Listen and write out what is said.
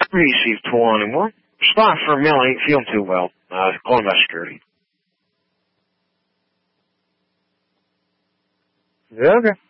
Received 21. Spot for Mill ain't feeling too well. Calling by security. Yeah, okay.